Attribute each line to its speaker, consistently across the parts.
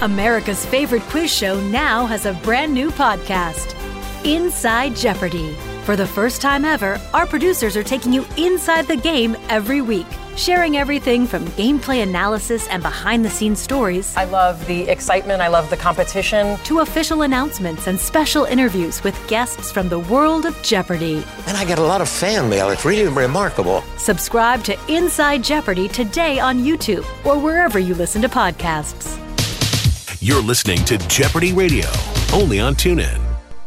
Speaker 1: America's favorite quiz show now has a brand new podcast, Inside Jeopardy! For the first time ever, our producers are taking you inside the game every week, sharing everything from gameplay analysis and behind-the-scenes stories.
Speaker 2: I love the excitement. I love the competition.
Speaker 1: To official announcements and special interviews with guests from the world of Jeopardy!
Speaker 3: And I get a lot of fan mail. It's really remarkable.
Speaker 1: Subscribe to Inside Jeopardy! Today on YouTube or wherever you listen to podcasts.
Speaker 4: You're listening to Jeopardy Radio, only on TuneIn.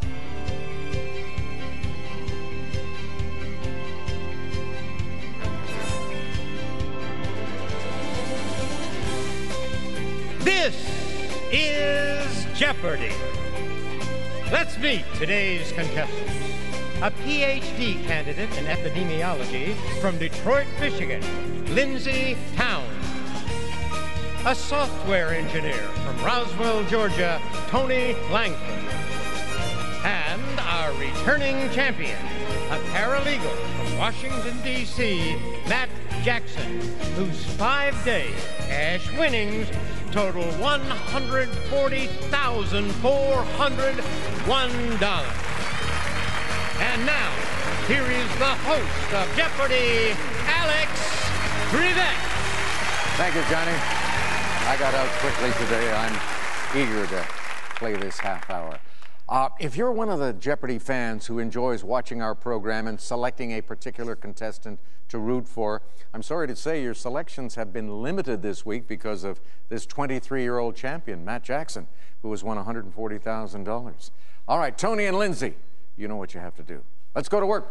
Speaker 5: This is Jeopardy! Let's meet today's contestants. A PhD candidate in epidemiology from Detroit, Michigan, Lindsay Towns. A software engineer from Roswell, Georgia, Tony Langford. And our returning champion, a paralegal from Washington, D.C., Matt Jackson, whose 5-day cash winnings total $140,401. And now, here is the host of Jeopardy, Alex Trebek.
Speaker 6: Thank you, Johnny. I got out quickly today. I'm eager to play this half hour. If you're one of the Jeopardy fans who enjoys watching our program and selecting a particular contestant to root for, I'm sorry to say your selections have been limited this week because of this 23-year-old champion, Matt Jackson, who has won $140,000. All right, Tony and Lindsay, you know what you have to do. Let's go to work.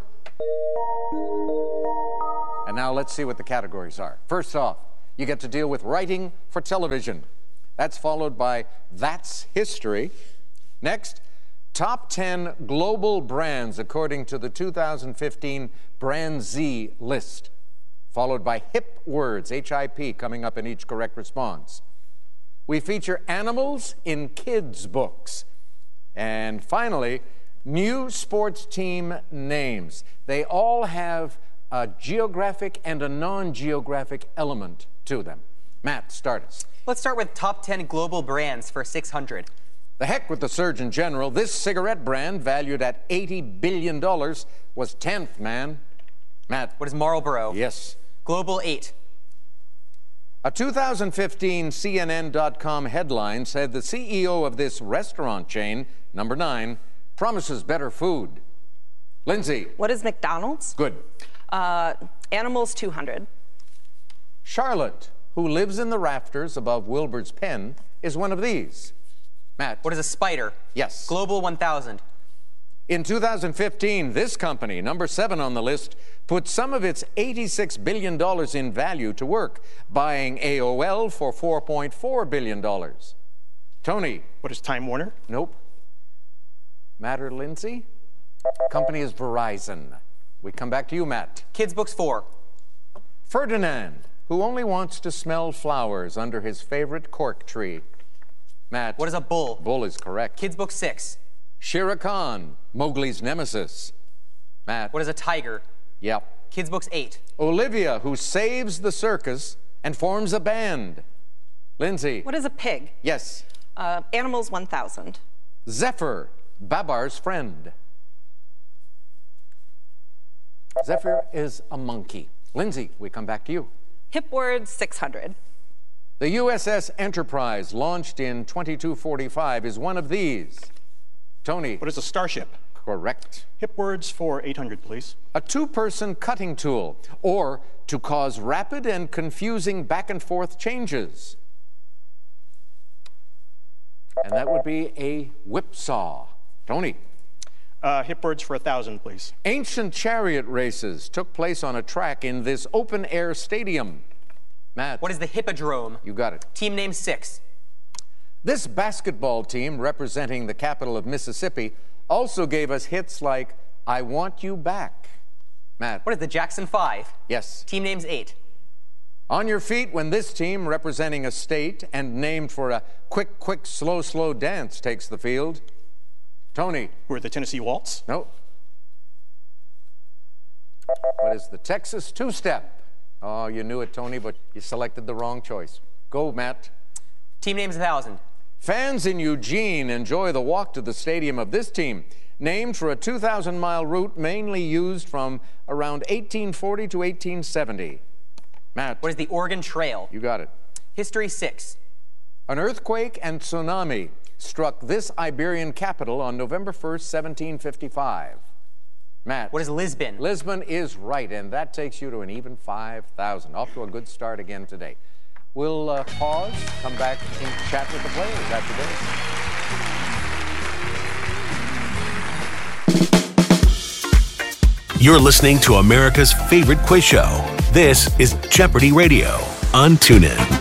Speaker 6: And now let's see what the categories are. First off, you get to deal with writing for television. That's followed by That's History. Next, Top 10 Global Brands according to the 2015 Brand Z list, followed by Hip Words, H-I-P, coming up in each correct response. We feature animals in kids' books. And finally, new sports team names. They all have a geographic and a non-geographic element to them. Matt, start us.
Speaker 7: Let's start with top 10 global brands for 600.
Speaker 6: The heck with the Surgeon General. This cigarette brand, valued at $80 billion, was 10th, man. Matt.
Speaker 7: What is Marlboro?
Speaker 6: Yes.
Speaker 7: Global 8.
Speaker 6: A 2015 CNN.com headline said the CEO of this restaurant chain, number 9, promises better food. Lindsay.
Speaker 8: What is McDonald's?
Speaker 6: Good.
Speaker 8: Animals 200.
Speaker 6: Charlotte, who lives in the rafters above Wilbur's pen, is one of these. Matt.
Speaker 7: What is a spider?
Speaker 6: Yes.
Speaker 7: Global 1000.
Speaker 6: In 2015, this company, number 7 on the list, put some of its $86 billion in value to work, buying AOL for $4.4 billion. Tony.
Speaker 9: What is Time Warner?
Speaker 6: Nope. Matt or Lindsay? Company is Verizon. We come back to you, Matt.
Speaker 7: Kids Books 4.
Speaker 6: Ferdinand, who only wants to smell flowers under his favorite cork tree. Matt.
Speaker 7: What is a bull?
Speaker 6: Bull is correct.
Speaker 7: Kids Book 6.
Speaker 6: Shere Khan, Mowgli's nemesis. Matt.
Speaker 7: What is a tiger?
Speaker 6: Yep.
Speaker 7: Kids Books 8.
Speaker 6: Olivia, who saves the circus and forms a band. Lindsay.
Speaker 8: What is a pig?
Speaker 6: Yes.
Speaker 8: Animals 1000.
Speaker 6: Zephyr, Babar's friend. Zephyr is a monkey. Lindsay, we come back to you.
Speaker 8: Hip Words 600.
Speaker 6: The USS Enterprise, launched in 2245, is one of these. Tony.
Speaker 9: What is a starship?
Speaker 6: Correct.
Speaker 9: Hip Words for 800, please.
Speaker 6: A 2-person cutting tool, or to cause rapid and confusing back and forth changes. And that would be a whipsaw. Tony.
Speaker 9: Hip Words for 1,000, please.
Speaker 6: Ancient chariot races took place on a track in this open-air stadium. Matt.
Speaker 7: What is the Hippodrome?
Speaker 6: You got it.
Speaker 7: Team name 6.
Speaker 6: This basketball team, representing the capital of Mississippi, also gave us hits like I Want You Back. Matt.
Speaker 7: What is the Jackson 5?
Speaker 6: Yes.
Speaker 7: Team names 8.
Speaker 6: On your feet when this team, representing a state and named for a quick, quick, slow, slow dance, takes the field. Tony.
Speaker 9: Who are the Tennessee Waltz?
Speaker 6: No. What is the Texas two-step? Oh, you knew it, Tony, but you selected the wrong choice. Go, Matt.
Speaker 7: Team names 1,000.
Speaker 6: Fans in Eugene enjoy the walk to the stadium of this team, named for a 2,000-mile route mainly used from around 1840 to 1870. Matt.
Speaker 7: What is the Oregon Trail?
Speaker 6: You got it.
Speaker 7: History 6.
Speaker 6: An earthquake and tsunami struck this Iberian capital on November 1st, 1755. Matt.
Speaker 7: What is Lisbon?
Speaker 6: Lisbon is right, and that takes you to an even 5,000. Off to a good start again today. We'll pause, come back and chat with the players after this.
Speaker 4: You're listening to America's favorite quiz show. This is Jeopardy Radio on TuneIn.